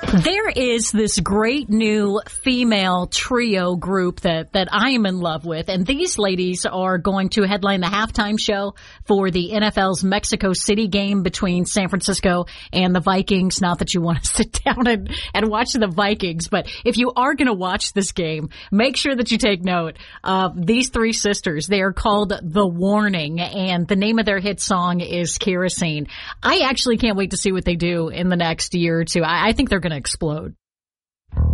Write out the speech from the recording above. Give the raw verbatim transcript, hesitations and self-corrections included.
There is this great new female trio group that, that I am in love with, and these ladies are going to headline the halftime show for the N F L's Mexico City game between San Francisco and the Vikings. Not that you want to sit down and, and watch the Vikings, but if you are going to watch this game, make sure that you take note of these three sisters. They are called The Warning, and the name of their hit song is Kerosene. I actually can't wait to see what they do in the next year or two. I, I think they're going to explode.